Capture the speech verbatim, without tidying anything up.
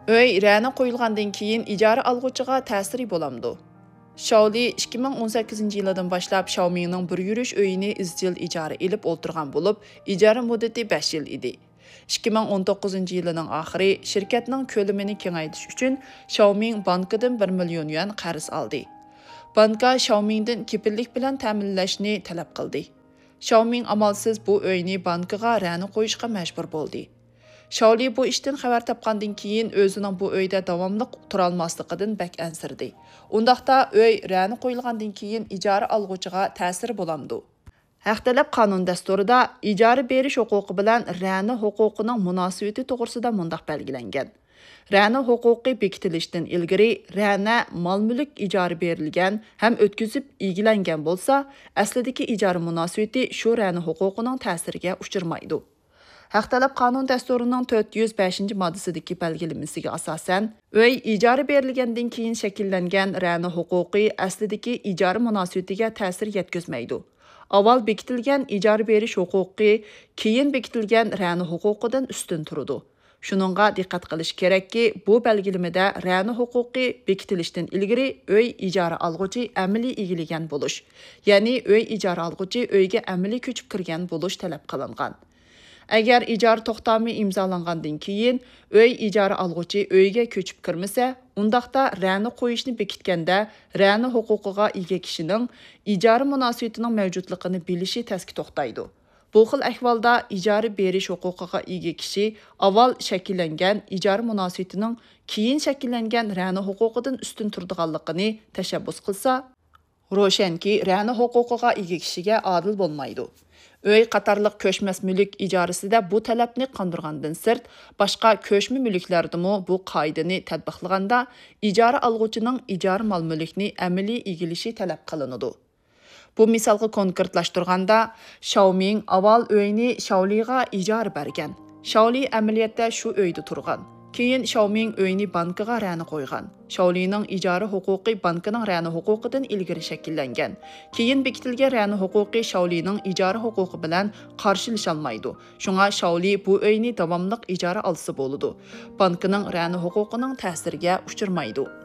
Öy rəna qoyulğandan keyin ijara alğuchiga ta'siri bo'lamdi. Xiaoli ikki ming o'n sakkizinchi yildan boshlab Xiaomining bir yurish uyini izchil ijara elib o'ltirgan bo'lib, ijara muddati besh yil edi. ikki ming o'n to'qqizinchi yilning oxiri shirkatning ko'lamini kengaytirish uchun Xiaomi bankidan bir million yuan qarz oldi. Banka Xiaomidan kepillik bilan ta'minlashni talab qildi. Xiaomi amalsiz bu uyni bankiga rəna qo'yishga majbur bo'ldi. Xiaoli bu ishdan xabar topgandan keyin o'zining bu uyda davomli tura olmasligidan bak ansirdi. Undaqda uy rəna qo'yilgandan keyin ijara alg'uchiga ta'sir bo'lamdi. Haqtalab qonun dasturida ijara berish huquqi bilan rəna huquqining munosabati to'g'risida mundaq belgilangan. Rəna huquqi bekitilishdan ilgari rəna mol-mulk ijara berilgan ham o'tkazib egilangan bo'lsa, aslidagi ijara munosabati shu rəna huquqining ta'siriga uchirmaydi. Haqtalab qonun dasturining to'rt yuz beshinchi moddasidagi belgilamasiga asosan, uy ijara berilgandan keyin shakllangan rəna huquqi aslidagi ijara munosabatiga ta'sir yetkazmaydi. Avval bekitilgan ijara berish huquqi keyin bekitilgan rəna huquqidan ustun turadi. Shuningga diqqat qilish kerakki, bu belgilamada rəna huquqi bekitilishdan ilgari uy ijara alg'uchi amaliy egilagan bo'lish, ya'ni uy ijara alg'uchi uyga amaliy ko'chib kirgan bo'lish talab qilingan. Agar ijara to'xtami imzolangandan keyin uy ijara alg'uchi uyga ko'chib kirmasa, undaqda rəna qo'yishni bekitganda rəna huquqiga ega kishining ijara munosabatining mavjudligini bilishi tasga to'xtaydi. Bu xil ahvolda ijara berish huquqiga ega kishi avval shakllangan ijara munosabatining keyin shakllangan rəna huquqidan ustun turadiganligini tashabbus qilsa, ro'shanki rəna huquqiga ega kishiga adil bo'lmaydi. Uy qatarlıq ko'chmas mulk ijarasida bu talabni qondirgandan sirt, boshqa ko'chma mulklardimi bu qoidani tatbiqlaganda ijara alg'uchining ijara mol-mulkni amaliy egilishi talab qilinadi. Bu misolga konkretlashtirganda, Xiaomi avval uyni Xiaoliga ijara bergan. Xiaoli amaliyotda shu uyda turgan. Keyin Xiaomi uyni bankiga rəna qo'ygan. Xiaolining ijara huquqi bankining rəna huquqidan ilgari shakllangan. Keyin bekitilgan rəna huquqi Xiaolining ijara huquqi bilan qarshilasholmaydi. Shunga Xiaoli bu uyni davomli ijara olsa bo'ladi. Bankining rəna huquqining ta'siriga uchirmaydi.